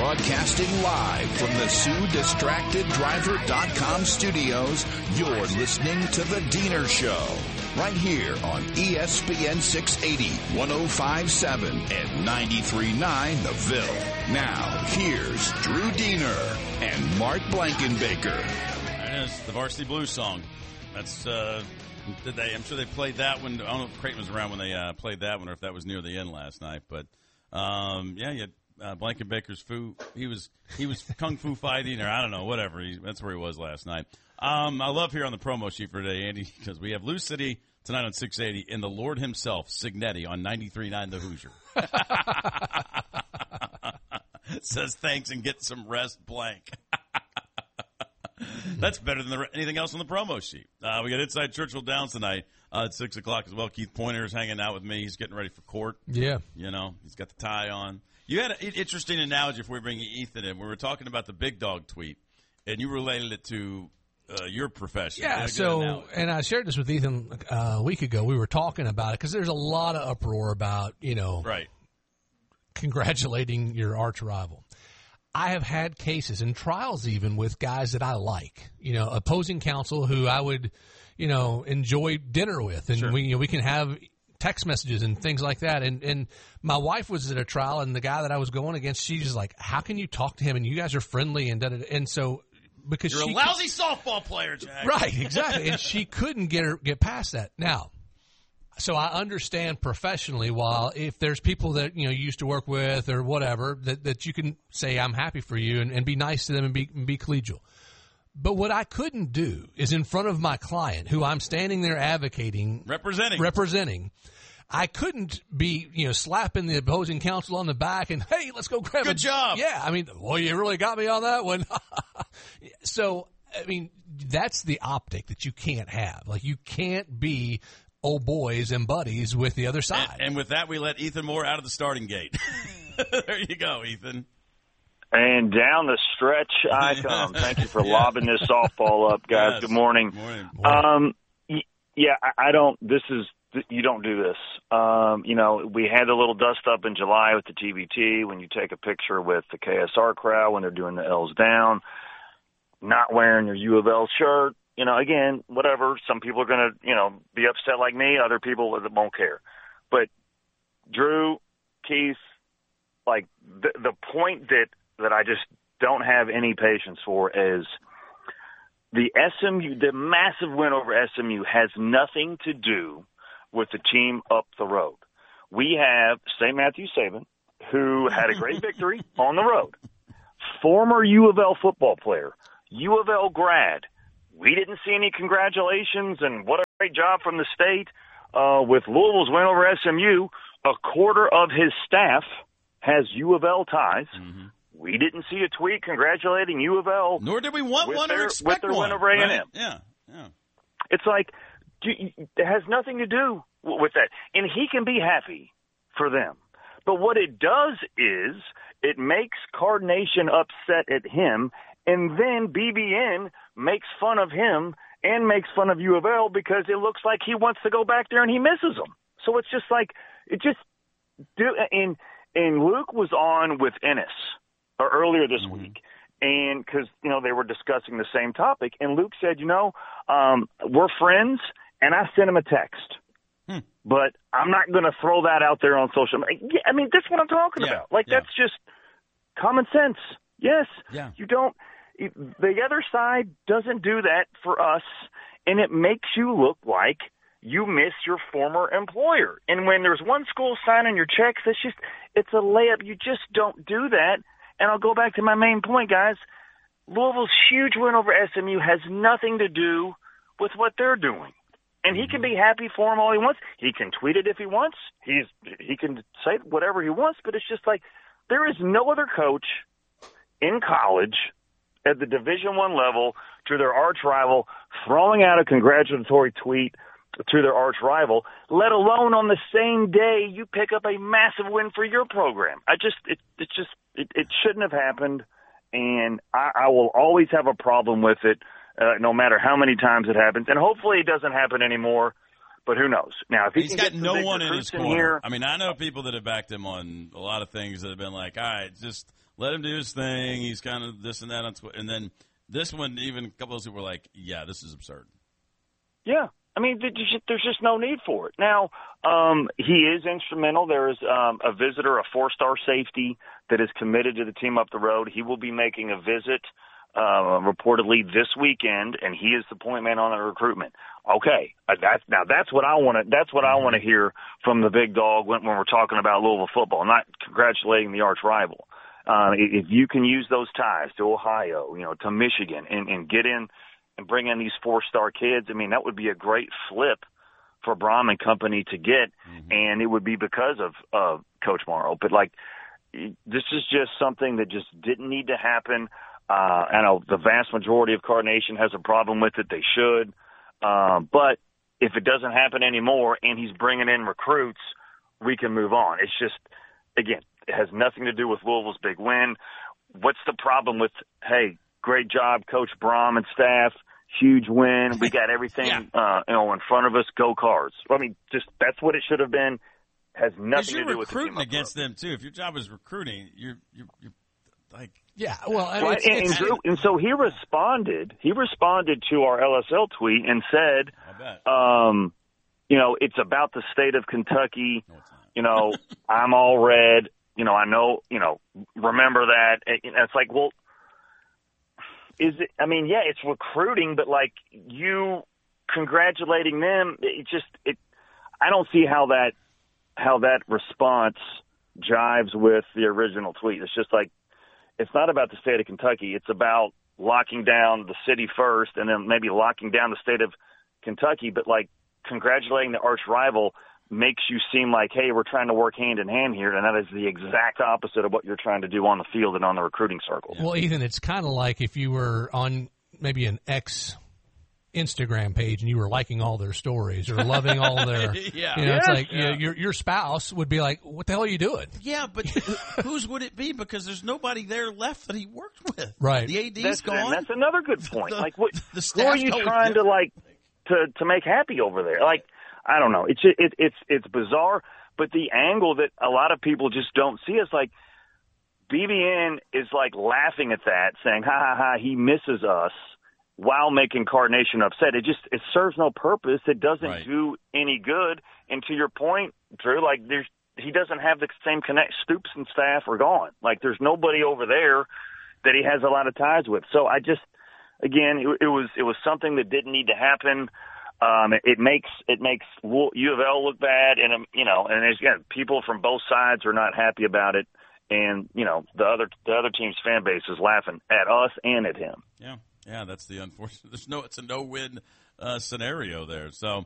Broadcasting live from the SueDistractedDriver.com studios, you're listening to The Diener Show. Right here on ESPN 680, 105.7, and 93.9 The Ville. Now, here's Drew Diener and Mark Blankenbaker. That is the Varsity Blues song. That's, I'm sure they played that one. I don't know if Creighton was around when they played that one or if that was near the end last night. But, you had Blankenbaker's Foo. He was kung fu fighting, or I don't know, whatever. That's where he was last night. I love here on the promo sheet for today, Andy, because we have Lou City tonight on 680 and the Lord himself, Signetti, on 93.9 The Hoosier. Says thanks and get some rest, blank. That's better than anything else on the promo sheet. We got Inside Churchill Downs tonight at 6 o'clock as well. Keith Pointer is hanging out with me. He's getting ready for court. Yeah. You know, he's got the tie on. You had an interesting analogy before we bring Ethan in. We were talking about the Big Dog tweet, and you related it to your profession. Yeah, so, and I shared this with Ethan a week ago. We were talking about it because there's a lot of uproar about, right, congratulating your arch rival. I have had cases and trials even with guys that I like, opposing counsel who I would, enjoy dinner with. And sure. we can have text messages and things like that. And my wife was at a trial, and the guy that I was going against, she's like, how can you talk to him? And you guys are friendly. And so because you're a lousy softball player, Jack. Right, exactly. And she couldn't get past that. Now, so I understand professionally, while if there's people that you used to work with or whatever, that you can say I'm happy for you and be nice to them and be collegial. But what I couldn't do is in front of my client, who I'm standing there advocating, representing, I couldn't be slapping the opposing counsel on the back and hey, let's go grab good job. Yeah, I mean, well, you really got me on that one. So I mean, that's the optic that you can't have. Like, you can't be old boys and buddies with the other side. And with that, we let Ethan Moore out of the starting gate. There you go, Ethan. And down the stretch I come. Thank you for lobbing this softball up, guys. Yes. Good morning. Morning. Yeah, I don't. You don't do this. We had a little dust up in July with the TBT when you take a picture with the KSR crowd when they're doing the L's down, not wearing your U of L shirt. Again, whatever. Some people are going to, be upset like me. Other people won't care. But Drew, Keith, like the point that I just don't have any patience for is the massive win over SMU has nothing to do with the team up the road. We have St. Matthew Saban, who had a great victory on the road. Former U of L football player, U of L grad. We didn't see any congratulations, and what a great job from the state with Louisville's win over SMU. A quarter of his staff has U of L ties. Mm-hmm. We didn't see a tweet congratulating U of L. Nor did we want one or expect with their one. win over A&M. Right? Yeah. It's like it has nothing to do with that. And he can be happy for them. But what it does is it makes Card Nation upset at him, and then BBN makes fun of him and makes fun of U of L because it looks like he wants to go back there and he misses them. So it's just like and Luke was on with Ennis earlier this week, and because they were discussing the same topic, and Luke said, we're friends, and I sent him a text. But I'm not going to throw that out there on social media. I mean, that's what I'm talking about. That's just common sense. Yes. Yeah. You don't – the other side doesn't do that for us, and it makes you look like you miss your former employer. And when there's one school signing your checks, it's a layup. You just don't do that. And I'll go back to my main point, guys. Louisville's huge win over SMU has nothing to do with what they're doing. And he can be happy for him all he wants. He can tweet it if he wants. He can say whatever he wants, but it's just like there is no other coach in college at the Division I level to their arch rival throwing out a congratulatory tweet to their arch rival, let alone on the same day you pick up a massive win for your program. It shouldn't have happened, and I will always have a problem with it. No matter how many times it happens. And hopefully it doesn't happen anymore, but who knows. Now, if he's got no one in his corner. I mean, I know people that have backed him on a lot of things that have been like, all right, just let him do his thing. He's kind of this and that on Twitter. And then this one, even a couple of us were like, yeah, this is absurd. Yeah. I mean, there's just no need for it. Now, he is instrumental. There is a visitor, a 4-star safety that is committed to the team up the road. He will be making a visit reportedly this weekend, and he is the point man on the recruitment. Okay, that's what I want to. That's what I want to hear from the big dog when we're talking about Louisville football. Not congratulating the arch rival. If you can use those ties to Ohio, to Michigan, and get in and bring in these 4-star kids, I mean, that would be a great flip for Brom and company to get, and it would be because of Coach Morrow. But this is just something that just didn't need to happen. I know the vast majority of Card Nation has a problem with it. They should. But if it doesn't happen anymore and he's bringing in recruits, we can move on. It's just, again, it has nothing to do with Louisville's big win. What's the problem with, hey, great job, Coach Brom and staff, huge win. We got everything in front of us. Go Cards. I mean, just that's what it should have been. Has nothing to do with the team. You're recruiting against them too. If your job is recruiting, you're like, yeah. Well, right. And so he responded. He responded to our LSL tweet and said, it's about the state of Kentucky. No, I'm all red. I know. Remember that. It's like, well, is it? I mean, yeah, it's recruiting, but you congratulating them, I don't see how that response jives with the original tweet. It's just it's not about the state of Kentucky. It's about locking down the city first and then maybe locking down the state of Kentucky. But congratulating the arch rival makes you seem like, hey, we're trying to work hand in hand here. And that is the exact opposite of what you're trying to do on the field and on the recruiting circle. Well, Ethan, it's kind of like if you were on maybe an Instagram page and you were liking all their stories or loving all their, it's like your spouse would be like, what the hell are you doing? Yeah, but whose would it be? Because there's nobody there left that he worked with. Right. The AD's gone. That's another good point. Who are you trying to make happy over there? I don't know. It's bizarre, but the angle that a lot of people just don't see is BBN is laughing at that, saying, ha ha ha, he misses us, while making Card Nation upset. It serves no purpose. It doesn't do any good. And to your point, Drew, he doesn't have the same connect. Stoops and staff are gone. There's nobody over there that he has a lot of ties with. So it was something that didn't need to happen. It makes U of L look bad, and and people from both sides are not happy about it, and the other team's fan base is laughing at us and at him. Yeah, that's the unfortunate. It's a no-win scenario there. So